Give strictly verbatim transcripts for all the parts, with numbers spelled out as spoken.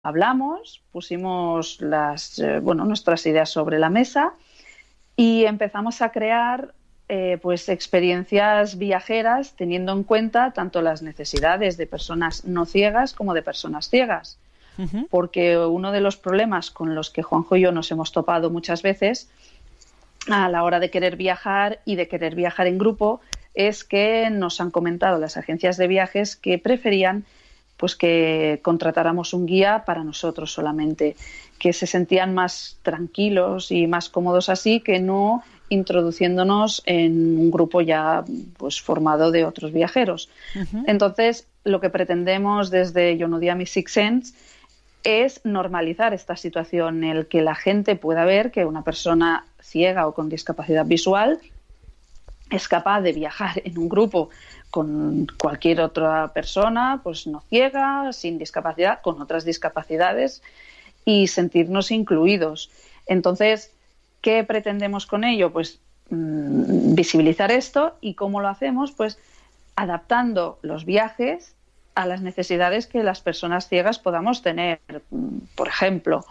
hablamos, pusimos las, eh, bueno, nuestras ideas sobre la mesa y empezamos a crear eh, pues experiencias viajeras teniendo en cuenta tanto las necesidades de personas no ciegas como de personas ciegas. Uh-huh. Porque uno de los problemas con los que Juanjo y yo nos hemos topado muchas veces a la hora de querer viajar y de querer viajar en grupo es que nos han comentado las agencias de viajes que preferían pues que contratáramos un guía para nosotros solamente, que se sentían más tranquilos y más cómodos así que no introduciéndonos en un grupo ya pues formado de otros viajeros. Uh-huh. Entonces, lo que pretendemos desde Yo No Dia Mi Six Sense es normalizar esta situación en la que la gente pueda ver que una persona ciega o con discapacidad visual es capaz de viajar en un grupo con cualquier otra persona, pues no ciega, sin discapacidad, con otras discapacidades y sentirnos incluidos. Entonces, ¿qué pretendemos con ello? Pues mmm, visibilizar esto. ¿Y cómo lo hacemos? Pues adaptando los viajes a las necesidades que las personas ciegas podamos tener. Por ejemplo,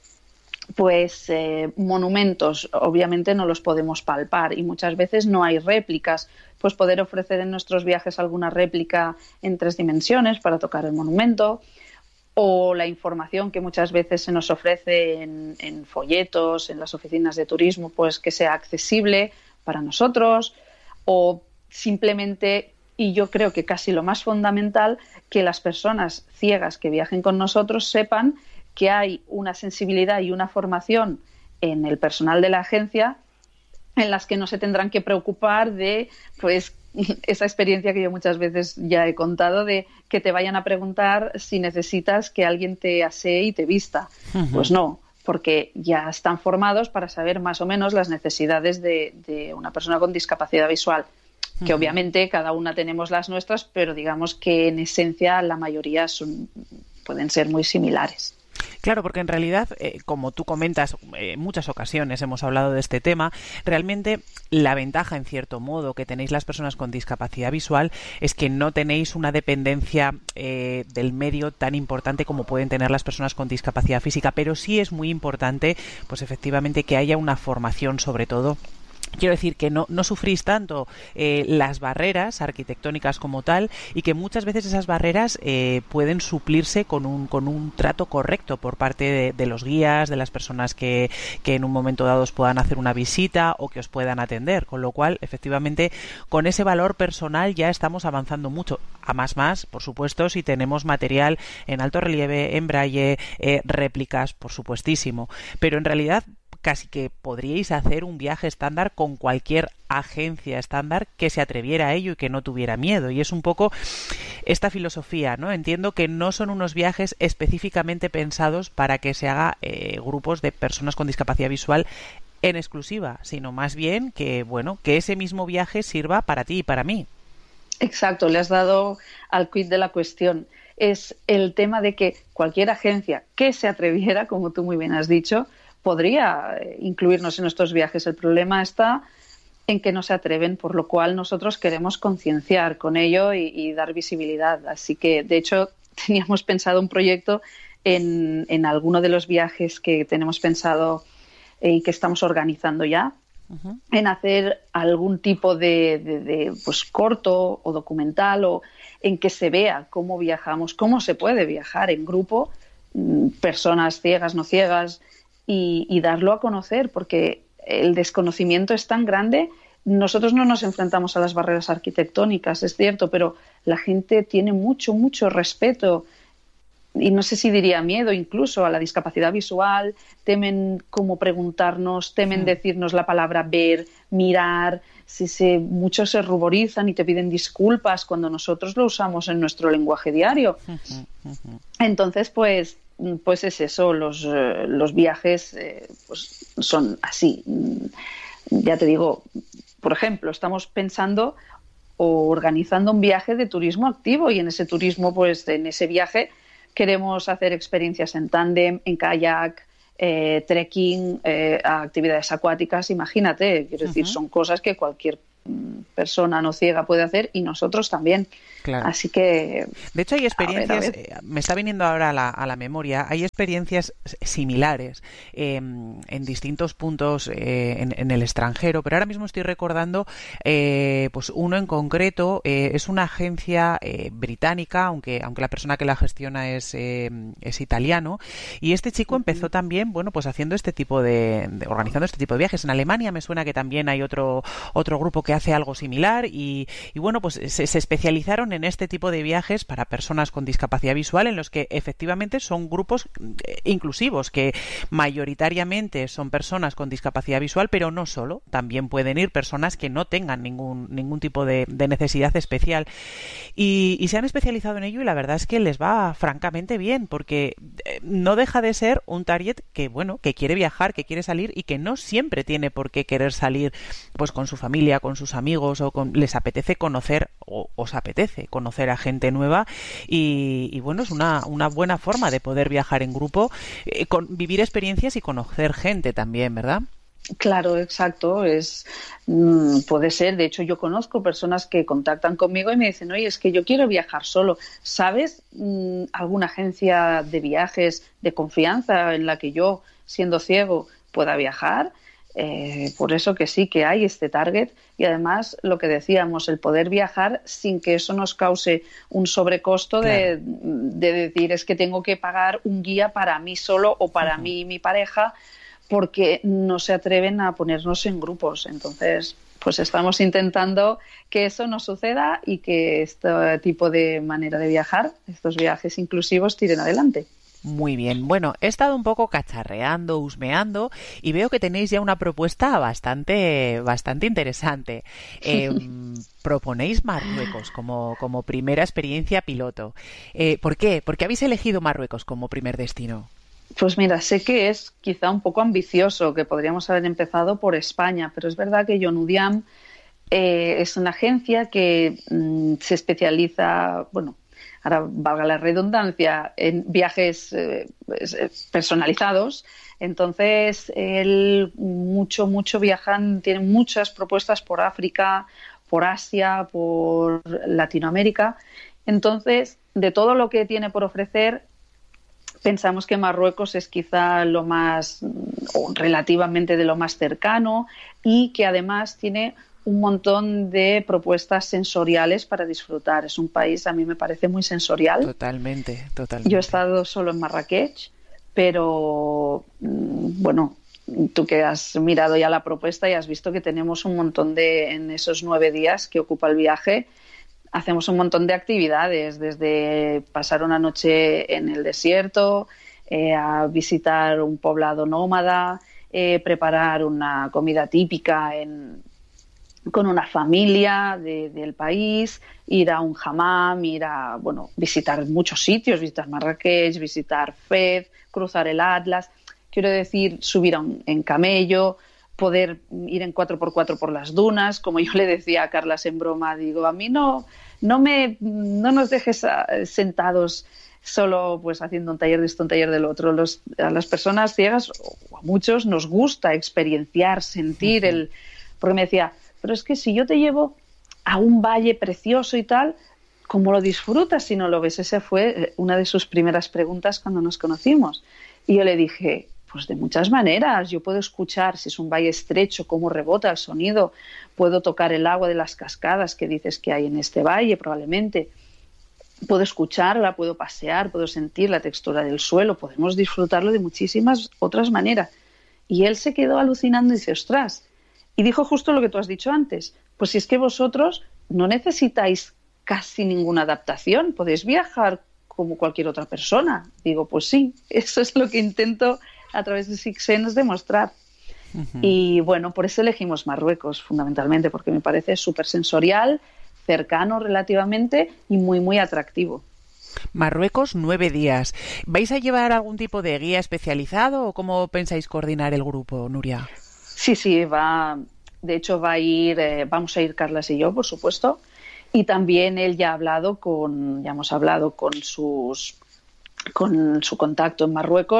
pues eh, monumentos obviamente no los podemos palpar y muchas veces no hay réplicas, pues poder ofrecer en nuestros viajes alguna réplica en tres dimensiones para tocar el monumento, o la información que muchas veces se nos ofrece en, en folletos, en las oficinas de turismo, pues que sea accesible para nosotros, o simplemente, y yo creo que casi lo más fundamental, que las personas ciegas que viajen con nosotros sepan que hay una sensibilidad y una formación en el personal de la agencia en las que no se tendrán que preocupar de pues esa experiencia que yo muchas veces ya he contado de que te vayan a preguntar si necesitas que alguien te asee y te vista. Uh-huh. Pues no, porque ya están formados para saber más o menos las necesidades de, de una persona con discapacidad visual, uh-huh. que obviamente cada una tenemos las nuestras, pero digamos que en esencia la mayoría son, pueden ser muy similares. Claro, porque en realidad, eh, como tú comentas, en eh, muchas ocasiones hemos hablado de este tema, realmente la ventaja, en cierto modo, que tenéis las personas con discapacidad visual es que no tenéis una dependencia eh, del medio tan importante como pueden tener las personas con discapacidad física, pero sí es muy importante, pues efectivamente, que haya una formación, sobre todo. Quiero decir que no, no sufrís tanto eh, las barreras arquitectónicas como tal y que muchas veces esas barreras eh, pueden suplirse con un, con un trato correcto por parte de, de los guías, de las personas que, que en un momento dado os puedan hacer una visita o que os puedan atender. Con lo cual, efectivamente, con ese valor personal ya estamos avanzando mucho. A más más, por supuesto, si tenemos material en alto relieve, en braille, eh, réplicas, por supuestísimo. Pero en realidad casi que podríais hacer un viaje estándar con cualquier agencia estándar que se atreviera a ello y que no tuviera miedo. Y es un poco esta filosofía, ¿no? Entiendo que no son unos viajes específicamente pensados para que se haga eh, grupos de personas con discapacidad visual en exclusiva, sino más bien que, bueno, que ese mismo viaje sirva para ti y para mí. Exacto, le has dado al quid de la cuestión. Es el tema de que cualquier agencia que se atreviera, como tú muy bien has dicho, podría incluirnos en nuestros viajes. El problema está en que no se atreven, por lo cual nosotros queremos concienciar con ello y, y dar visibilidad. Así que, de hecho, teníamos pensado un proyecto en, en alguno de los viajes que tenemos pensado y eh, que estamos organizando ya, uh-huh. en hacer algún tipo de, de, de pues, corto o documental o en que se vea cómo viajamos, cómo se puede viajar en grupo, personas ciegas, no ciegas, Y, y darlo a conocer, porque el desconocimiento es tan grande. Nosotros no nos enfrentamos a las barreras arquitectónicas, es cierto, pero la gente tiene mucho, mucho respeto y no sé si diría miedo incluso a la discapacidad visual, temen como preguntarnos, temen sí. decirnos la palabra ver, mirar, si se, muchos se ruborizan y te piden disculpas cuando nosotros lo usamos en nuestro lenguaje diario. Uh-huh, uh-huh. Entonces, pues Pues es eso, los, los viajes eh, pues son así. Ya te digo, por ejemplo, estamos pensando o organizando un viaje de turismo activo y en ese turismo, pues en ese viaje queremos hacer experiencias en tándem, en kayak, eh, trekking, eh, actividades acuáticas. Imagínate, quiero decir, uh-huh. son cosas que cualquier persona no ciega puede hacer, y nosotros también. Claro. Así que... De hecho, hay experiencias, a ver, a ver. me está viniendo ahora a la, a la memoria, hay experiencias similares eh, en distintos puntos eh, en, en el extranjero, pero ahora mismo estoy recordando eh, pues uno en concreto, eh, es una agencia eh, británica, aunque, aunque la persona que la gestiona es, eh, es italiano, y este chico empezó también, bueno, pues haciendo este tipo de, de, organizando este tipo de viajes. En Alemania me suena que también hay otro, otro grupo que hace algo similar, y, y bueno, pues se, se especializaron en este tipo de viajes para personas con discapacidad visual, en los que efectivamente son grupos inclusivos, que mayoritariamente son personas con discapacidad visual, pero no solo, también pueden ir personas que no tengan ningún, ningún tipo de, de necesidad especial, y, y se han especializado en ello, y la verdad es que les va francamente bien, porque no deja de ser un target que, bueno, que quiere viajar, que quiere salir, y que no siempre tiene por qué querer salir pues con su familia, con sus amigos, o con, les apetece conocer, o os apetece conocer a gente nueva, y, y bueno, es una, una buena forma de poder viajar en grupo, eh, con, vivir experiencias y conocer gente también, ¿verdad? Claro, exacto. Es mmm, puede ser. De hecho, yo conozco personas que contactan conmigo y me dicen, oye, es que yo quiero viajar solo. ¿Sabes mmm, alguna agencia de viajes de confianza en la que yo, siendo ciego, pueda viajar? Eh, por eso que sí que hay este target, y además lo que decíamos, el poder viajar sin que eso nos cause un sobrecosto. Claro. de, de decir, es que tengo que pagar un guía para mí solo o para uh-huh. mí y mi pareja, porque no se atreven a ponernos en grupos. Entonces, pues estamos intentando que eso no suceda y que este tipo de manera de viajar, estos viajes inclusivos, tiren adelante. Muy bien. Bueno, he estado un poco cacharreando, husmeando, y veo que tenéis ya una propuesta bastante, bastante interesante. Eh, proponéis Marruecos como, como primera experiencia piloto. Eh, ¿Por qué? ¿Por qué habéis elegido Marruecos como primer destino? Pues mira, sé que es quizá un poco ambicioso, que podríamos haber empezado por España, pero es verdad que Yonudiam eh, es una agencia que mmm, se especializa, bueno, ahora valga la redundancia, en viajes eh, personalizados. Entonces, él mucho, mucho viajan, tienen muchas propuestas por África, por Asia, por Latinoamérica. Entonces, de todo lo que tiene por ofrecer, pensamos que Marruecos es quizá lo más, o relativamente de lo más cercano, y que además tiene un montón de propuestas sensoriales para disfrutar. Es un país, a mí me parece muy sensorial. Totalmente, totalmente. Yo he estado solo en Marrakech, pero bueno, tú que has mirado ya la propuesta y has visto que tenemos un montón de, en esos nueve días que ocupa el viaje, hacemos un montón de actividades, desde pasar una noche en el desierto, eh, a visitar un poblado nómada, eh, preparar una comida típica en con una familia de, del país, ir a un hammam, ir a, bueno, visitar muchos sitios, visitar Marrakech, visitar Fez, cruzar el Atlas, quiero decir, subir a un, en camello, poder ir en cuatro por cuatro por las dunas. Como yo le decía a Carlas en broma, digo, a mí no, no, me, no nos dejes sentados solo pues haciendo un taller de esto, un taller del otro. Los, a las personas ciegas, o a muchos, nos gusta experienciar, sentir, uh-huh. el, porque me decía, pero es que si yo te llevo a un valle precioso y tal, ¿cómo lo disfrutas si no lo ves? Esa fue una de sus primeras preguntas cuando nos conocimos. Y yo le dije, pues de muchas maneras. Yo puedo escuchar, si es un valle estrecho, cómo rebota el sonido. Puedo tocar el agua de las cascadas que dices que hay en este valle, probablemente. Puedo escucharla, puedo pasear, puedo sentir la textura del suelo. Podemos disfrutarlo de muchísimas otras maneras. Y él se quedó alucinando y dice, ostras. Y dijo justo lo que tú has dicho antes, pues si es que vosotros no necesitáis casi ninguna adaptación, podéis viajar como cualquier otra persona. Digo, pues sí, eso es lo que intento a través de Sixsense demostrar. Uh-huh. Y bueno, por eso elegimos Marruecos, fundamentalmente, porque me parece súper sensorial, cercano relativamente y muy, muy atractivo. Marruecos, nueve días. ¿Vais a llevar algún tipo de guía especializado o cómo pensáis coordinar el grupo, Nuria? Sí, sí, va. De hecho, va a ir, eh, vamos a ir Carlas y yo, por supuesto, y también él ya ha hablado con, ya hemos hablado con sus, con su contacto en Marruecos,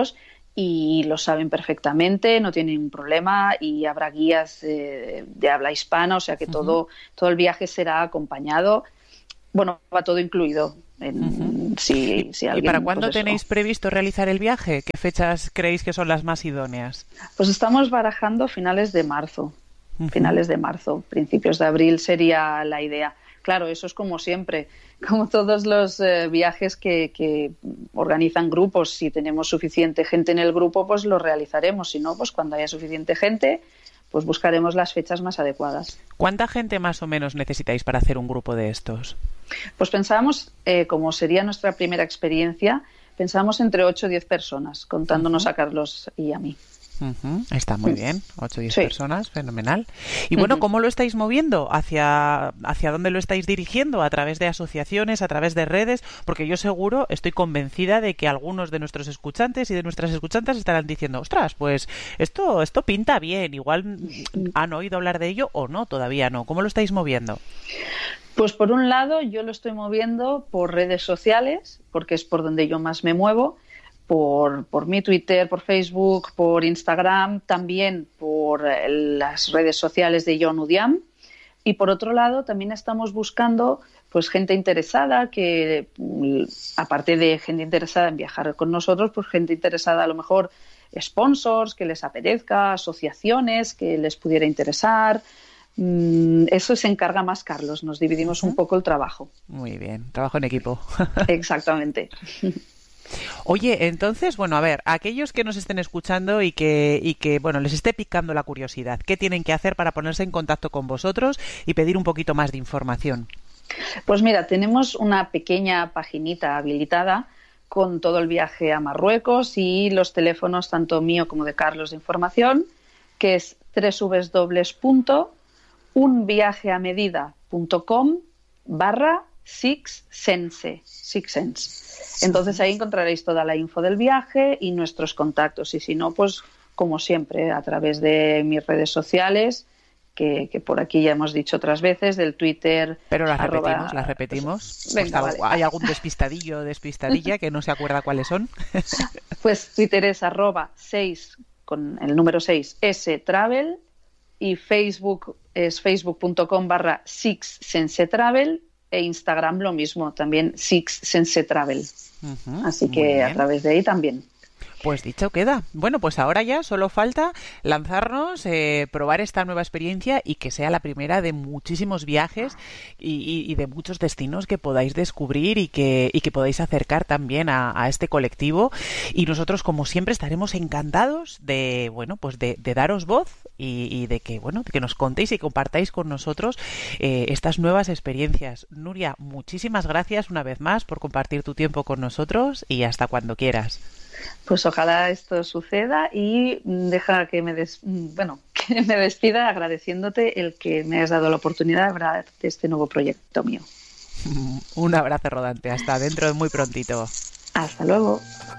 y lo saben perfectamente, no tienen ningún problema y habrá guías eh, de habla hispana, o sea que uh-huh. todo, todo el viaje será acompañado. Bueno, va todo incluido. En, uh-huh. si, si alguien, ¿Y para cuándo pues tenéis previsto realizar el viaje? ¿Qué fechas creéis que son las más idóneas? Pues estamos barajando finales de marzo. Uh-huh. Finales de marzo, principios de abril sería la idea. Claro, eso es como siempre, como todos los eh, viajes que, que organizan grupos. Si tenemos suficiente gente en el grupo, pues lo realizaremos. Si no, pues cuando haya suficiente gente, pues buscaremos las fechas más adecuadas. ¿Cuánta gente más o menos necesitáis para hacer un grupo de estos? Pues pensábamos, eh, como sería nuestra primera experiencia, pensamos entre ocho o diez personas, contándonos uh-huh. a Carlos y a mí. Uh-huh. Está muy bien, ocho o diez sí. personas, fenomenal. Y bueno, ¿cómo lo estáis moviendo? ¿Hacia, hacia dónde lo estáis dirigiendo? ¿A través de asociaciones, a través de redes? Porque yo seguro, estoy convencida de que algunos de nuestros escuchantes y de nuestras escuchantes estarán diciendo, ostras, pues esto, esto pinta bien, igual han oído hablar de ello o no, todavía no. ¿Cómo lo estáis moviendo? Pues por un lado yo lo estoy moviendo por redes sociales, porque es por donde yo más me muevo. Por, por mi Twitter, por Facebook, por Instagram, también por las redes sociales de John Udiam. Y por otro lado, también estamos buscando pues gente interesada, que aparte de gente interesada en viajar con nosotros, pues gente interesada a lo mejor sponsors, que les apetezca, asociaciones que les pudiera interesar. Eso se encarga más Carlos, nos dividimos un poco el trabajo. Muy bien, trabajo en equipo. Exactamente. Oye, entonces, bueno, a ver, aquellos que nos estén escuchando y que, y que, bueno, les esté picando la curiosidad, ¿qué tienen que hacer para ponerse en contacto con vosotros y pedir un poquito más de información? Pues mira, tenemos una pequeña paginita habilitada con todo el viaje a Marruecos y los teléfonos, tanto mío como de Carlos, de información, que es doble u doble u doble u punto unviajeamedida.com barra Six Sense, Six Sense. Entonces ahí encontraréis toda la info del viaje y nuestros contactos. Y si no, pues como siempre, a través de mis redes sociales, que, que por aquí ya hemos dicho otras veces, del Twitter. Pero las arroba... repetimos, las repetimos. Venga, pues, vale. ¿Hay algún despistadillo o despistadilla que no se acuerda cuáles son? Pues Twitter es arroba seis, con el número seis, S Travel, y Facebook es facebook.com barra Six Sense Travel. E Instagram lo mismo, también Six Sense Travel. Uh-huh, así que a través de ahí también. Pues dicho queda. Bueno, pues ahora ya solo falta lanzarnos, eh, probar esta nueva experiencia y que sea la primera de muchísimos viajes y, y, y de muchos destinos que podáis descubrir y que, y que podáis acercar también a, a este colectivo. Y nosotros, como siempre, estaremos encantados de, bueno, pues de, de daros voz y, y de que, bueno, de que nos contéis y compartáis con nosotros eh, estas nuevas experiencias. Nuria, muchísimas gracias una vez más por compartir tu tiempo con nosotros y hasta cuando quieras. Pues ojalá esto suceda y deja que me des, bueno, que me despida agradeciéndote el que me has dado la oportunidad de hablar de este nuevo proyecto mío. Un abrazo rodante, hasta dentro de muy prontito. Hasta luego.